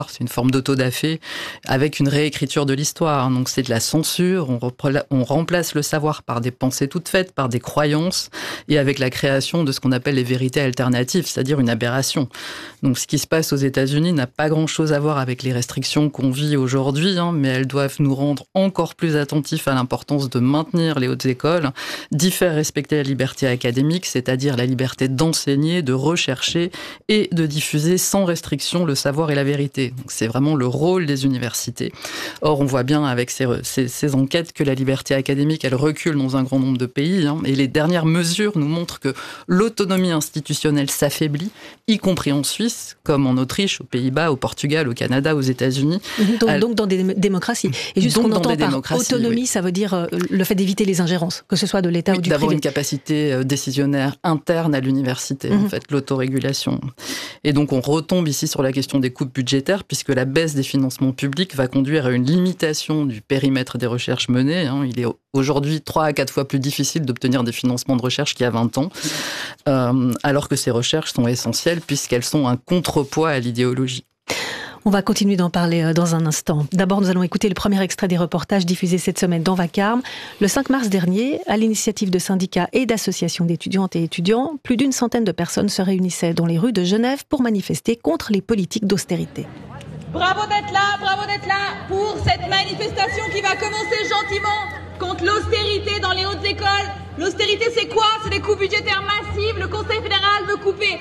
C'est une forme d'autodafé avec une réécriture de l'histoire. Donc c'est de la censure, on remplace le savoir par des pensées toutes faites, par des croyances, et avec la création de ce qu'on appelle les vérités alternatives, c'est-à-dire une aberration. Donc ce qui se passe aux États-Unis n'a pas grand-chose à voir avec les restrictions qu'on vit aujourd'hui, mais elles doivent nous rendre encore plus attentifs à l'importance de maintenir les hautes écoles, d'y faire respecter la liberté académique, c'est-à-dire la liberté d'enseigner, de rechercher et de diffuser sans restriction le savoir et la vérité. Donc c'est vraiment le rôle des universités. Or, on voit bien avec ces enquêtes que la liberté académique, elle recule dans un grand nombre de pays. Et les dernières mesures nous montrent que l'autonomie institutionnelle s'affaiblit, y compris en Suisse, comme en Autriche, aux Pays-Bas, au Portugal, au Canada, aux États-Unis. Donc dans des démocraties. Et juste ce qu'on entend par autonomie, ça veut dire le fait d'éviter les ingérences, que ce soit de l'État ou du privé. D'avoir une capacité décisionnaire interne à l'université, en fait, l'autorégulation. Et donc on retombe ici sur la question des coupes budgétaires, puisque la baisse des financements publics va conduire à une limitation du périmètre des recherches menées. Il est aujourd'hui 3 à 4 fois plus difficile d'obtenir des financements de recherche qu'il y a 20 ans, alors que ces recherches sont essentielles puisqu'elles sont un contrepoids à l'idéologie. On va continuer d'en parler dans un instant. D'abord, nous allons écouter le premier extrait des reportages diffusés cette semaine dans Vacarme. Le 5 mars dernier, à l'initiative de syndicats et d'associations d'étudiantes et étudiants, plus d'une centaine de personnes se réunissaient dans les rues de Genève pour manifester contre les politiques d'austérité. Bravo d'être là pour cette manifestation qui va commencer gentiment contre l'austérité dans les hautes écoles. L'austérité, c'est quoi? C'est des coupes budgétaires massives. Le Conseil fédéral veut couper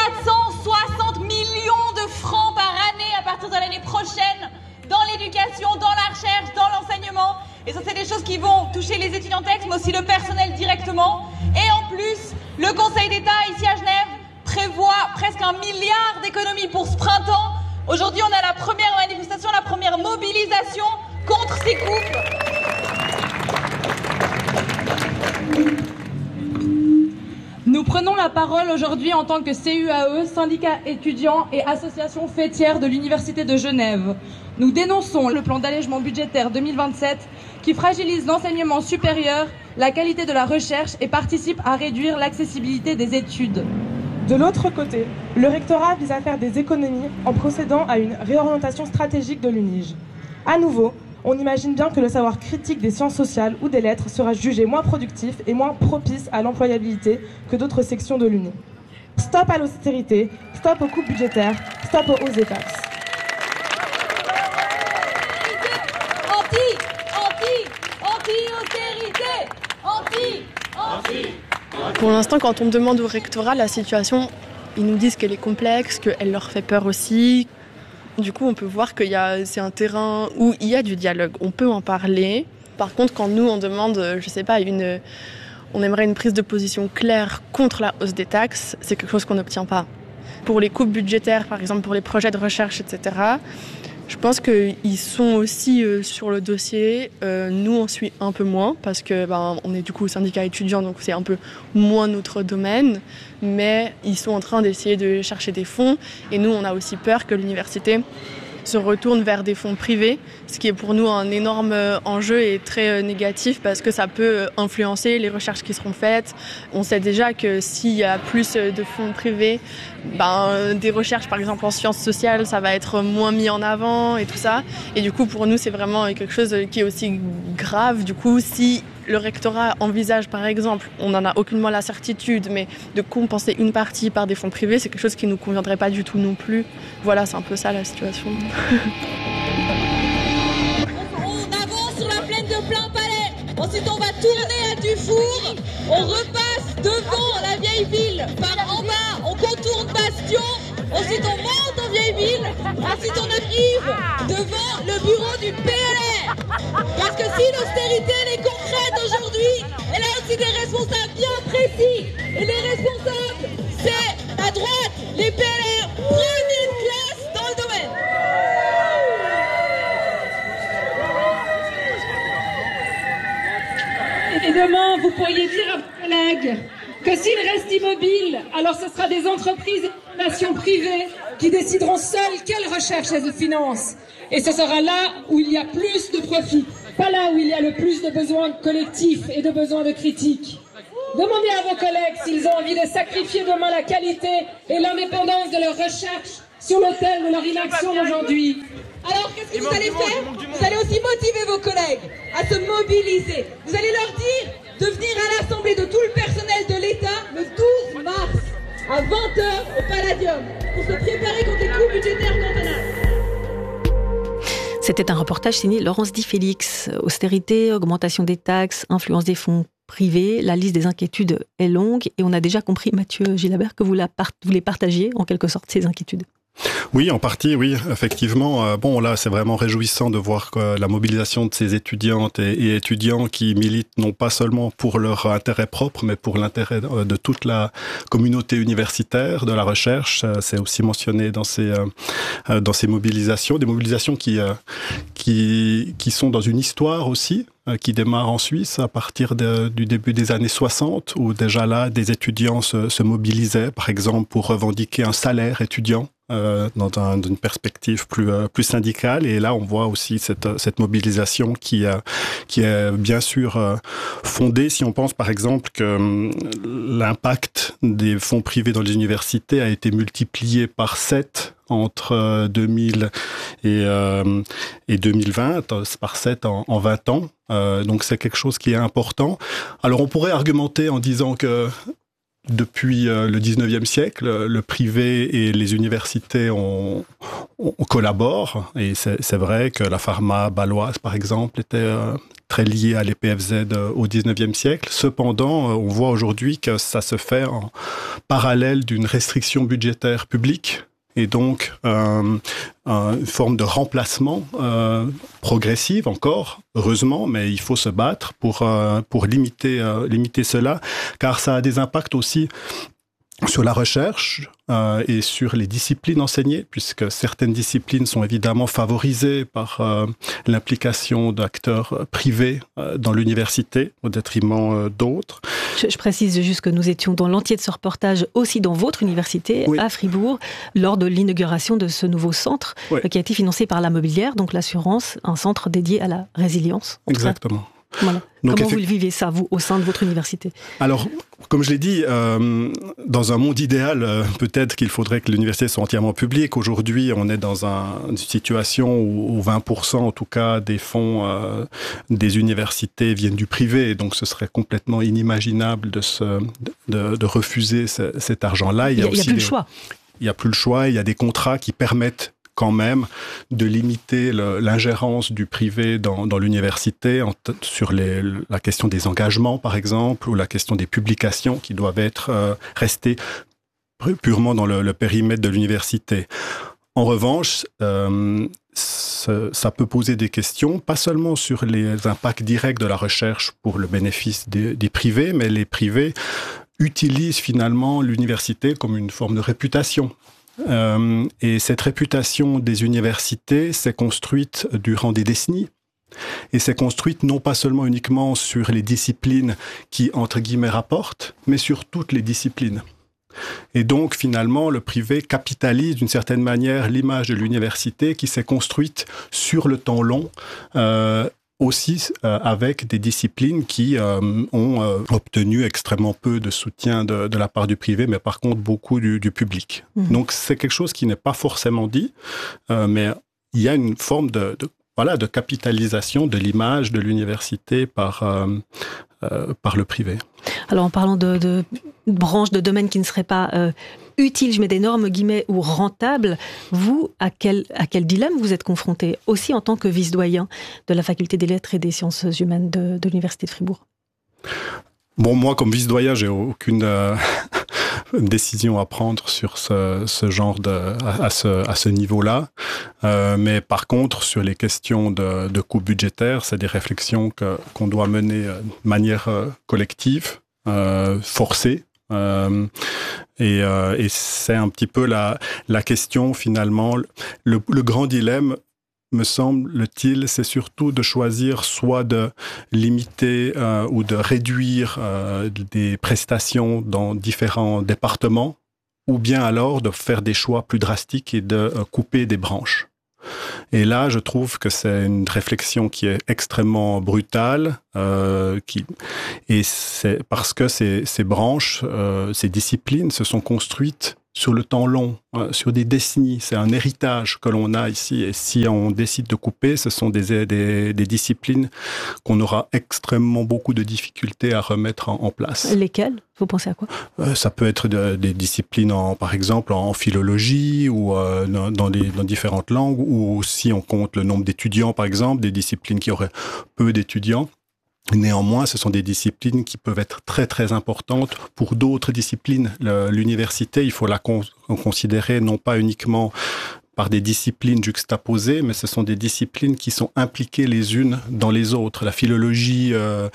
460 millions de francs par année à partir de l'année prochaine dans l'éducation, dans la recherche, dans l'enseignement. Et ça, c'est des choses qui vont toucher les étudiants textes, mais aussi le personnel directement. Et en plus, le Conseil d'État, ici à Genève, prévoit presque 1 milliard d'économies pour ce printemps. Aujourd'hui, on a la première manifestation, la première mobilisation contre ces coupes. Nous prenons la parole aujourd'hui en tant que CUAE, syndicat étudiants et association fêtière de l'Université de Genève. Nous dénonçons le plan d'allègement budgétaire 2027 qui fragilise l'enseignement supérieur, la qualité de la recherche et participe à réduire l'accessibilité des études. De l'autre côté, le rectorat vise à faire des économies en procédant à une réorientation stratégique de l'UNIGE. À nouveau, on imagine bien que le savoir critique des sciences sociales ou des lettres sera jugé moins productif et moins propice à l'employabilité que d'autres sections de l'UNI. Stop à l'austérité, stop aux coupes budgétaires, stop aux hausses des taxes. Pour l'instant, quand on demande au rectorat la situation, ils nous disent qu'elle est complexe, qu'elle leur fait peur aussi. Du coup, on peut voir que c'est un terrain où il y a du dialogue. On peut en parler. Par contre, quand nous, on demande, on aimerait une prise de position claire contre la hausse des taxes, c'est quelque chose qu'on n'obtient pas. Pour les coupes budgétaires, par exemple, pour les projets de recherche, etc., je pense qu'ils sont aussi sur le dossier. Nous, on suit un peu moins parce que on est du coup syndicat étudiant, donc c'est un peu moins notre domaine. Mais ils sont en train d'essayer de chercher des fonds. Et nous, on a aussi peur que l'université se retourne vers des fonds privés, ce qui est pour nous un énorme enjeu et très négatif parce que ça peut influencer les recherches qui seront faites. On sait déjà que s'il y a plus de fonds privés, des recherches par exemple en sciences sociales, ça va être moins mis en avant et tout ça. Et du coup pour nous c'est vraiment quelque chose qui est aussi grave. Du coup si le rectorat envisage par exemple, on n'en a aucunement la certitude, mais de compenser une partie par des fonds privés, c'est quelque chose qui ne nous conviendrait pas du tout non plus. Voilà, c'est un peu ça la situation. On avance sur la plaine de Plain-Palais, ensuite on va tourner à Dufour, on repasse devant la vieille ville, par en bas, on contourne Bastion, ensuite on monte en vieille ville, ensuite on arrive devant le bureau du PLR. Parce que si l'austérité elle est concrète aujourd'hui, elle a aussi des responsables bien précis. Et les responsables, c'est à droite, les PLR, première classe dans le domaine. Et demain, vous pourriez dire à vos collègues que s'ils restent immobiles, alors ce sera des entreprises et des nations privées qui décideront seules quelle recherche elles financent. Et ce sera là où il y a plus de profit, pas là où il y a le plus de besoins collectifs et de besoins de critique. Demandez à vos collègues s'ils ont envie de sacrifier demain la qualité et l'indépendance de leur recherche sur l'autel de leur inaction d'aujourd'hui. Alors, qu'est-ce que vous allez faire? Vous allez aussi motiver vos collègues à se mobiliser. Vous allez leur dire de venir à l'Assemblée de tout le personnel de l'État le 12 mars à 20h au Palladium pour se préparer contre les coûts budgétaires cantonales. C'était un reportage signé Laurence Di Félix. Austérité, augmentation des taxes, influence des fonds privés. La liste des inquiétudes est longue et on a déjà compris, Mathieu Gilabert, que vous les partagiez en quelque sorte, ces inquiétudes. Oui, en partie, oui, effectivement. Bon, là, c'est vraiment réjouissant de voir que la mobilisation de ces étudiantes et étudiants qui militent non pas seulement pour leur intérêt propre, mais pour l'intérêt de toute la communauté universitaire, de la recherche. C'est aussi mentionné dans ces mobilisations, des mobilisations qui sont dans une histoire aussi, qui démarre en Suisse à partir du début des années 60, où déjà là, des étudiants se mobilisaient, par exemple, pour revendiquer un salaire étudiant. Dans une perspective plus syndicale, et là on voit aussi cette mobilisation qui est bien sûr fondée si on pense par exemple que l'impact des fonds privés dans les universités a été multiplié par 7 entre 2000 et 2020, par 7 en 20 ans. Donc c'est quelque chose qui est important. Alors on pourrait argumenter en disant que depuis le 19e siècle, le privé et les universités collaborent. Et c'est vrai que la pharma bâloise, par exemple, était très liée à l'EPFZ au 19e siècle. Cependant, on voit aujourd'hui que ça se fait en parallèle d'une restriction budgétaire publique. Et donc, une forme de remplacement progressive encore, heureusement, mais il faut se battre pour limiter cela, car ça a des impacts aussi sur la recherche et sur les disciplines enseignées, puisque certaines disciplines sont évidemment favorisées par l'implication d'acteurs privés dans l'université au détriment d'autres. Je précise juste que nous étions dans l'entier de ce reportage aussi dans votre université, oui, à Fribourg, lors de l'inauguration de ce nouveau centre, oui, qui a été financé par la Mobilière, donc l'assurance, un centre dédié à la résilience. Exactement. Voilà. Donc, comment vous le vivez ça, vous, au sein de votre université? Alors, comme je l'ai dit, dans un monde idéal, peut-être qu'il faudrait que l'université soit entièrement publique. Aujourd'hui, on est dans une situation où 20% en tout cas des fonds des universités viennent du privé. Donc, ce serait complètement inimaginable de refuser cet argent-là. Il y a plus le choix. Il n'y a plus le choix. Il y a des contrats qui permettent quand même de limiter l'ingérence du privé dans l'université sur la question des engagements, par exemple, ou la question des publications qui doivent rester purement dans le périmètre de l'université. En revanche, ça peut poser des questions, pas seulement sur les impacts directs de la recherche pour le bénéfice des privés, mais les privés utilisent finalement l'université comme une forme de réputation. Et cette réputation des universités s'est construite durant des décennies. Et s'est construite non pas seulement uniquement sur les disciplines qui, entre guillemets, rapportent, mais sur toutes les disciplines. Et donc, finalement, le privé capitalise d'une certaine manière l'image de l'université qui s'est construite sur le temps long, aussi avec des disciplines qui ont obtenu extrêmement peu de soutien de la part du privé, mais par contre beaucoup du public. Mmh. Donc c'est quelque chose qui n'est pas forcément dit, mais il y a une forme de capitalisation de l'image de l'université par le privé. Alors en parlant de branches, de domaines qui ne seraient pas utiles, je mets d'énormes guillemets, ou rentables, vous, à quel dilemme vous êtes confronté, aussi en tant que vice-doyen de la Faculté des Lettres et des Sciences Humaines de l'Université de Fribourg? Bon, moi, comme vice-doyen, j'ai aucune décision à prendre sur ce genre à ce niveau-là. Mais par contre, sur les questions de coûts budgétaires, c'est des réflexions qu'on doit mener de manière collective, forcée. Et c'est un petit peu la question, finalement. Le grand dilemme, me semble-t-il, c'est surtout de choisir soit de limiter ou de réduire des prestations dans différents départements, ou bien alors de faire des choix plus drastiques et de couper des branches. Et là, je trouve que c'est une réflexion qui est extrêmement brutale, et c'est parce que ces branches, ces disciplines se sont construites sur le temps long, sur des décennies. C'est un héritage que l'on a ici. Et si on décide de couper, ce sont des disciplines qu'on aura extrêmement beaucoup de difficultés à remettre en place. Lesquelles ? Vous pensez à quoi ? Ça peut être des disciplines, par exemple, en philologie ou dans différentes langues, ou si on compte le nombre d'étudiants, par exemple, des disciplines qui auraient peu d'étudiants. Néanmoins, ce sont des disciplines qui peuvent être très, très importantes pour d'autres disciplines. L'université, il faut la considérer non pas uniquement par des disciplines juxtaposées, mais ce sont des disciplines qui sont impliquées les unes dans les autres. La philologie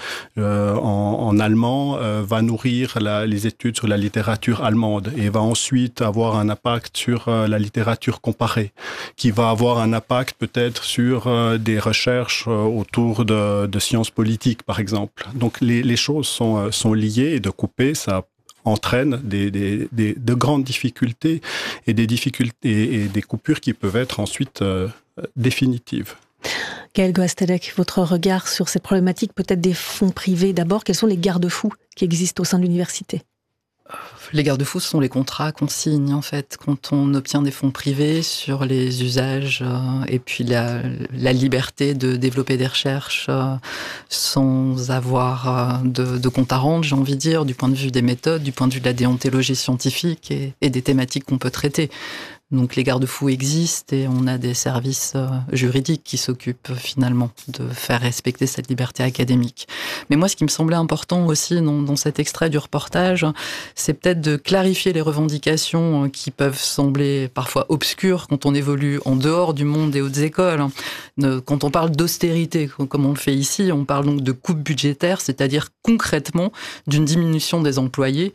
en allemand va nourrir les études sur la littérature allemande et va ensuite avoir un impact sur la littérature comparée, qui va avoir un impact peut-être sur des recherches autour de sciences politiques, par exemple. Donc les choses sont liées, et de couper, ça entraîne de grandes difficultés et des coupures qui peuvent être ensuite définitives. Gaël Goastelec, votre regard sur cette problématique peut-être des fonds privés d'abord, quels sont les garde-fous qui existent au sein de l'université ? Les garde-fous, ce sont les contrats qu'on signe, en fait, quand on obtient des fonds privés sur les usages et puis la liberté de développer des recherches sans avoir de compte à rendre, j'ai envie de dire, du point de vue des méthodes, du point de vue de la déontologie scientifique et des thématiques qu'on peut traiter. Donc les garde-fous existent et on a des services juridiques qui s'occupent finalement de faire respecter cette liberté académique. Mais moi, ce qui me semblait important aussi dans cet extrait du reportage, c'est peut-être de clarifier les revendications qui peuvent sembler parfois obscures quand on évolue en dehors du monde des hautes écoles. Quand on parle d'austérité, comme on le fait ici, on parle donc de coupe budgétaire, c'est-à-dire concrètement d'une diminution des employés,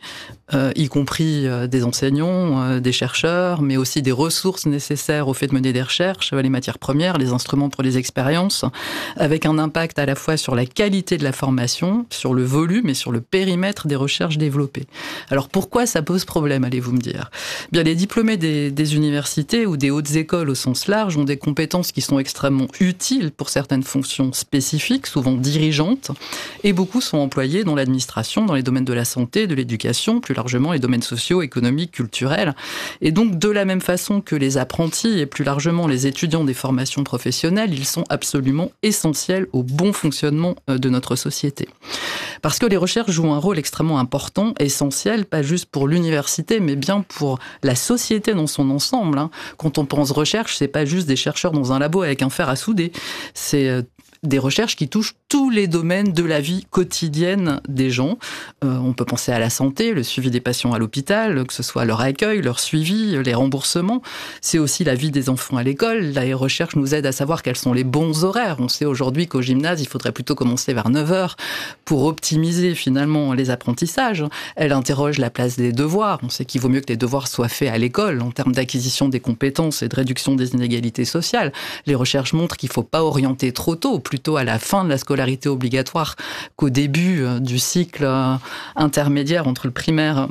y compris des enseignants, des chercheurs, mais aussi des ressources nécessaires au fait de mener des recherches, les matières premières, les instruments pour les expériences, avec un impact à la fois sur la qualité de la formation, sur le volume et sur le périmètre des recherches développées. Alors pourquoi ça pose problème, allez-vous me dire ? Bien, les diplômés des universités ou des hautes écoles au sens large ont des compétences qui sont extrêmement utiles pour certaines fonctions spécifiques, souvent dirigeantes, et beaucoup sont employés dans l'administration, dans les domaines de la santé, de l'éducation, plus largement les domaines sociaux, économiques, culturels. Et donc, de la même façon que les apprentis et plus largement les étudiants des formations professionnelles, ils sont absolument essentiels au bon fonctionnement de notre société. Parce que les recherches jouent un rôle extrêmement important, essentiel, pas juste pour l'université, mais bien pour la société dans son ensemble. Quand on pense recherche, c'est pas juste des chercheurs dans un labo avec un fer à souder. C'est des recherches qui touchent tous les domaines de la vie quotidienne des gens. On peut penser à la santé, le suivi des patients à l'hôpital, que ce soit leur accueil, leur suivi, les remboursements. C'est aussi la vie des enfants à l'école. La recherche nous aide à savoir quels sont les bons horaires. On sait aujourd'hui qu'au gymnase, il faudrait plutôt commencer vers 9h pour optimiser finalement les apprentissages. Elle interroge la place des devoirs. On sait qu'il vaut mieux que les devoirs soient faits à l'école en termes d'acquisition des compétences et de réduction des inégalités sociales. Les recherches montrent qu'il ne faut pas orienter trop tôt, plutôt à la fin de la scolarité obligatoire qu'au début du cycle intermédiaire entre le primaire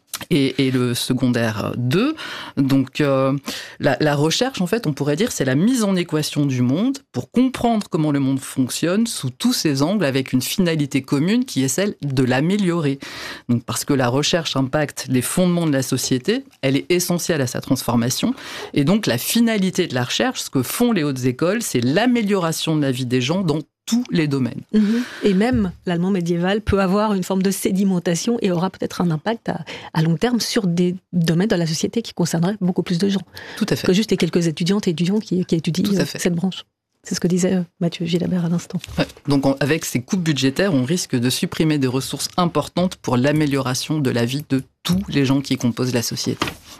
et le secondaire 2. Donc la recherche, en fait, on pourrait dire, c'est la mise en équation du monde pour comprendre comment le monde fonctionne sous tous ses angles avec une finalité commune qui est celle de l'améliorer. Donc parce que la recherche impacte les fondements de la société, elle est essentielle à sa transformation. Et donc la finalité de la recherche, ce que font les hautes écoles, c'est l'amélioration de la vie des gens dans tous les domaines. Et même l'allemand médiéval peut avoir une forme de sédimentation et aura peut-être un impact à long terme sur des domaines de la société qui concerneraient beaucoup plus de gens. Tout à fait. Que juste les quelques étudiantes et étudiants qui étudient cette branche. C'est ce que disait Mathieu Gilabert à l'instant. Ouais. Donc avec ces coupes budgétaires, on risque de supprimer des ressources importantes pour l'amélioration de la vie de tous les gens qui composent la société.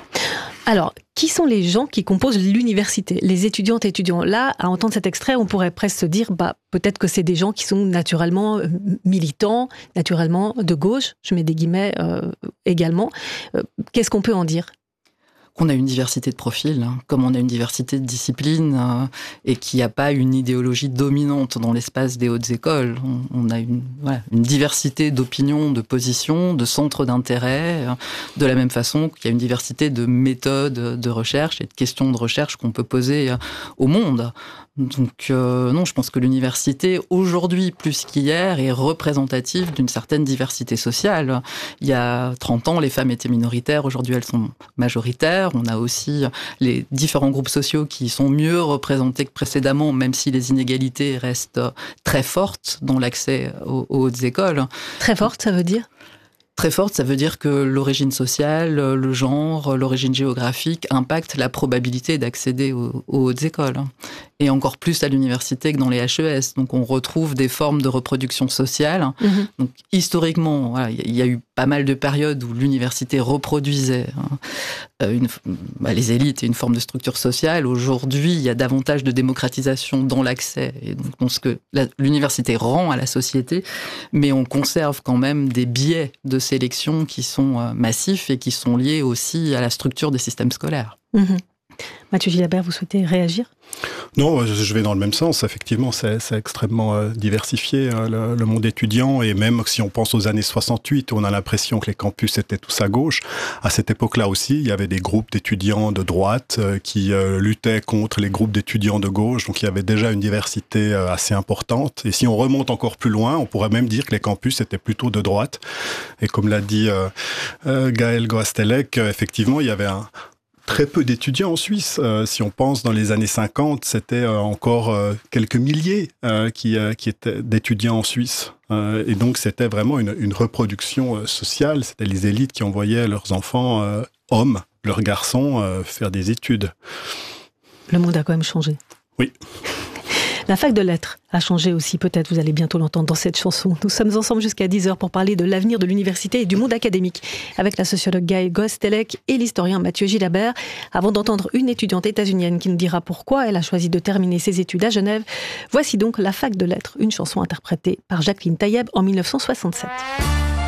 Alors, qui sont les gens qui composent l'université ? Les étudiantes et étudiants. Là, à entendre cet extrait, on pourrait presque se dire, peut-être que c'est des gens qui sont naturellement militants, naturellement de gauche, je mets des guillemets également. Qu'est-ce qu'on peut en dire ? qu'on a une diversité de profils, comme on a une diversité de disciplines, et qu'il n'y a pas une idéologie dominante dans l'espace des hautes écoles. On a une diversité d'opinions, de positions, de centres d'intérêt, de la même façon qu'il y a une diversité de méthodes de recherche et de questions de recherche qu'on peut poser au monde. Donc non, je pense que l'université, aujourd'hui plus qu'hier, est représentative d'une certaine diversité sociale. Il y a 30 ans, les femmes étaient minoritaires, aujourd'hui elles sont majoritaires. On a aussi les différents groupes sociaux qui sont mieux représentés que précédemment, même si les inégalités restent très fortes dans l'accès aux hautes écoles. Très forte, ça veut dire ? Très forte, ça veut dire que l'origine sociale, le genre, l'origine géographique impactent la probabilité d'accéder aux hautes écoles. Et encore plus à l'université que dans les HES. Donc on retrouve des formes de reproduction sociale. Donc historiquement, voilà, il y a eu pas mal de périodes où l'université reproduisait les élites et une forme de structure sociale. Aujourd'hui, il y a davantage de démocratisation dans l'accès et donc dans ce que l'université rend à la société, mais on conserve quand même des biais de sélection qui sont massifs et qui sont liés aussi à la structure des systèmes scolaires. Mathieu Gilabert, vous souhaitez réagir ? Non, je vais dans le même sens. Effectivement, c'est extrêmement diversifié, le monde étudiant. Et même si on pense aux années 68, où on a l'impression que les campus étaient tous à gauche, à cette époque-là aussi, il y avait des groupes d'étudiants de droite qui luttaient contre les groupes d'étudiants de gauche. Donc il y avait déjà une diversité assez importante. Et si on remonte encore plus loin, on pourrait même dire que les campus étaient plutôt de droite. Et comme l'a dit Gaël Goastelec, effectivement, il y avait très peu d'étudiants en Suisse. Si on pense dans les années 50, c'était encore quelques milliers qui étaient d'étudiants en Suisse. Et donc c'était vraiment une reproduction sociale. C'était les élites qui envoyaient leurs enfants hommes, leurs garçons, faire des études. Le monde a quand même changé. Oui. La fac de lettres a changé aussi, peut-être, vous allez bientôt l'entendre dans cette chanson. Nous sommes ensemble jusqu'à 10h pour parler de l'avenir de l'université et du monde académique, avec la sociologue Gaël Goastelec et l'historien Mathieu Gilabert. Avant d'entendre une étudiante états-unienne qui nous dira pourquoi elle a choisi de terminer ses études à Genève, voici donc La fac de lettres, une chanson interprétée par Jacqueline Taïeb en 1967.